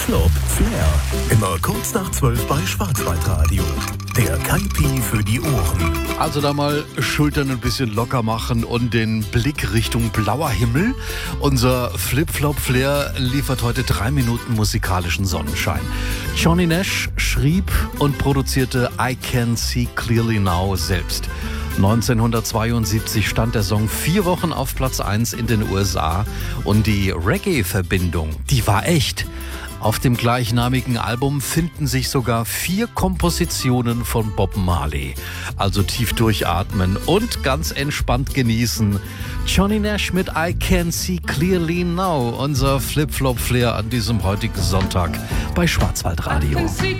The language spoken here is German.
Flip-Flop Flair. Immer kurz nach 12 bei Schwarzwaldradio. Der Kaipi für die Ohren. Also da mal Schultern ein bisschen locker machen und den Blick Richtung blauer Himmel. Unser Flip-Flop Flair liefert heute 3 Minuten musikalischen Sonnenschein. Johnny Nash schrieb und produzierte I Can See Clearly Now selbst. 1972 stand der Song 4 Wochen auf Platz 1 in den USA und die Reggae-Verbindung, die war echt. Auf dem gleichnamigen Album finden sich sogar 4 Kompositionen von Bob Marley. Also tief durchatmen und ganz entspannt genießen. Johnny Nash mit I Can See Clearly Now, unser Flip-Flop Flair an diesem heutigen Sonntag bei Schwarzwaldradio.